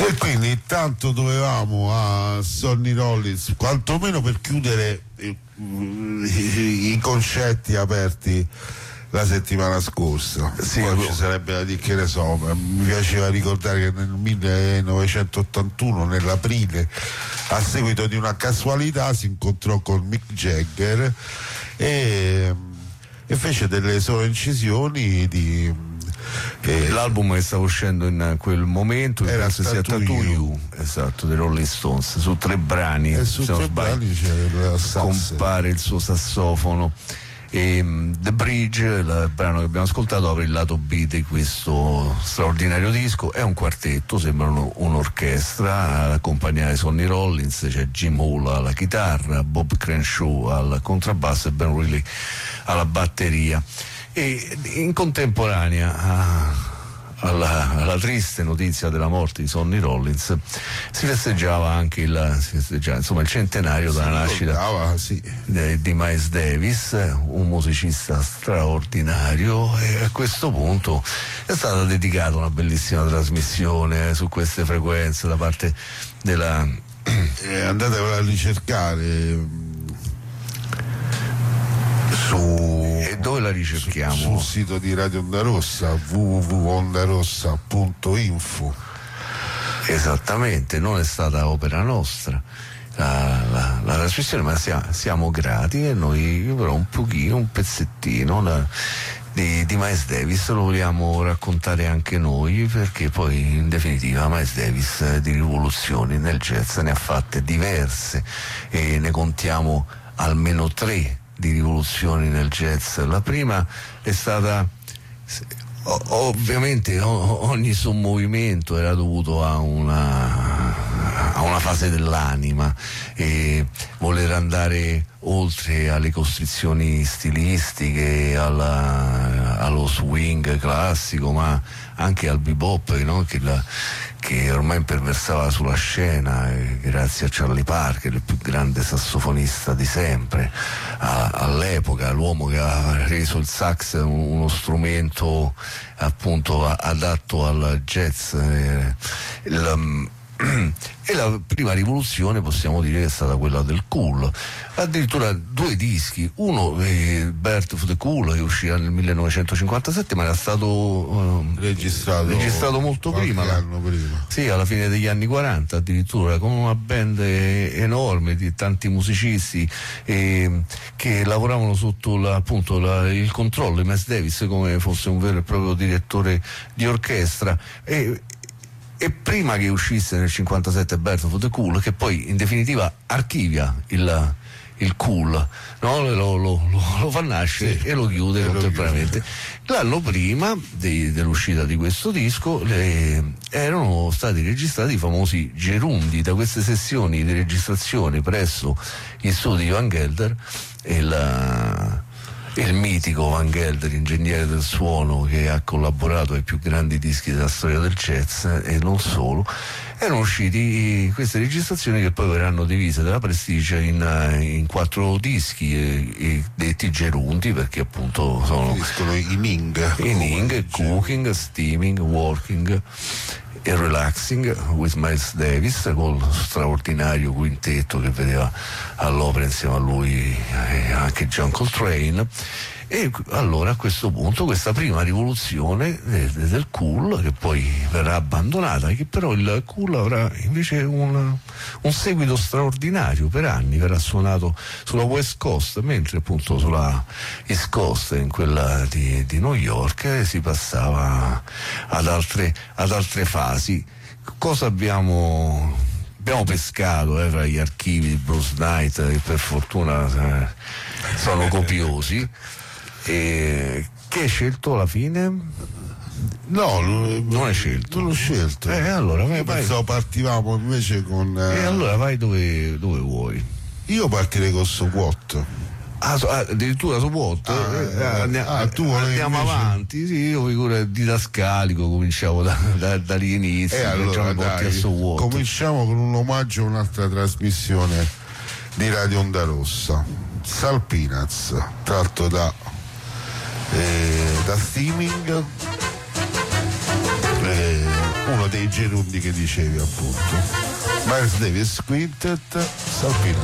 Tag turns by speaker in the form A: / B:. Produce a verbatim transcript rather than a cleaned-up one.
A: E quindi intanto dovevamo a Sonny Rollins, quantomeno per chiudere i, i, i concetti aperti la settimana scorsa. Sì, poi ci sarebbe da dire, che ne so, mi piaceva ricordare che nel millenovecentottantuno, nell'aprile, a seguito di una casualità, si incontrò con Mick Jagger e, e fece delle sole incisioni di
B: Eh, l'album che stava uscendo in quel momento
A: era
B: sia Tattoo You, esatto, dei Rolling Stones, su tre brani,
A: e su tre brani c'era
B: compare il suo sassofono. E um, The Bridge, il brano che abbiamo ascoltato, apre il lato B di questo straordinario disco. È un quartetto, sembra un'orchestra, ad accompagnare Sonny Rollins c'è Jim Hall alla chitarra, Bob Crenshaw al contrabbasso e Ben Reilly alla batteria. E in contemporanea a, alla, alla triste notizia della morte di Sonny Rollins si festeggiava anche il, si festeggiava, insomma, il centenario
A: si
B: della nascita
A: sì.
B: di, di Miles Davis, un musicista straordinario, e a questo punto è stata dedicata una bellissima trasmissione su queste frequenze da parte della
A: eh, andatevela a ricercare su
B: e dove la ricerchiamo?
A: Sul sito di Radio Onda Rossa, w w w punto ondarossa punto info.
B: Esattamente, non è stata opera nostra la, la, la trasmissione, ma siamo, siamo grati, e noi però un pochino, un pezzettino la, di, di Miles Davis lo vogliamo raccontare anche noi, perché poi in definitiva Miles Davis di rivoluzioni nel jazz ne ha fatte diverse e ne contiamo almeno tre di rivoluzioni nel jazz. La prima è stata, ovviamente ogni suo movimento era dovuto a una, a una fase dell'anima, e voler andare oltre alle costrizioni stilistiche, alla, allo swing classico, ma anche al bebop, no? che, la, che ormai imperversava sulla scena, eh, grazie a Charlie Parker, il più grande sassofonista di sempre, a, all'epoca, l'uomo che ha reso il sax uno strumento appunto adatto al jazz. Eh, il, e la prima rivoluzione possiamo dire che è stata quella del cool, addirittura due dischi, uno eh, Birth of the Cool, che uscirà nel millenovecentocinquantasette, ma era stato eh,
A: registrato,
B: registrato molto prima,
A: anno prima,
B: sì, alla fine degli anni quaranta addirittura, con una band eh, enorme di tanti musicisti eh, che lavoravano sotto la, appunto la, il controllo di Miles Davis come fosse un vero e proprio direttore di orchestra. E, E prima che uscisse nel cinquantasette Birth of the Cool, che poi in definitiva archivia il, il cool, no? lo, lo, lo, lo fa nascere, sì, e lo chiude e contemporaneamente. Lo chiude. L'anno prima de, dell'uscita di questo disco le, erano stati registrati i famosi gerundi da queste sessioni di registrazione presso gli studi di Van Gelder, e la il mitico Van Gelder, ingegnere del suono che ha collaborato ai più grandi dischi della storia del jazz e non solo. Erano usciti queste registrazioni che poi verranno divise dalla Prestige in, in quattro dischi e, e detti gerundi, perché appunto sono
A: i Ning,
B: i Ning, Cooking, Steaming, Working e Relaxing with Miles Davis, col straordinario quintetto che vedeva all'opera insieme a lui e anche John Coltrane. E allora a questo punto questa prima rivoluzione del, del cool, che poi verrà abbandonata, che però il cool avrà invece un, un seguito straordinario per anni, verrà suonato sulla West Coast, mentre appunto sulla East Coast, in quella di, di New York, si passava ad altre, ad altre fasi. Cosa abbiamo abbiamo pescato eh, fra gli archivi di Bruce Knight, che per fortuna eh, sono copiosi? E che hai scelto alla fine?
A: No, non,
B: non hai scelto.
A: Non l'ho scelto.
B: Eh, allora vai,
A: pensavo
B: vai.
A: partivamo invece con.
B: E eh, allora vai dove, dove vuoi.
A: Io partirei con So What.
B: Ah, so, ah, addirittura So What?
A: Ah,
B: eh, eh, andiamo,
A: ah, tu
B: andiamo
A: invece...
B: avanti. Sì, io figura didascalico, cominciavo da, da, dagli inizi.
A: E allora dai,
B: So What.
A: cominciamo con un omaggio a un'altra trasmissione di Radio Onda Rossa, Sal Peanuts, tratto da Eh, da Steaming, eh, uno dei gerundi che dicevi appunto. Miles Davis Quintet, Salpino.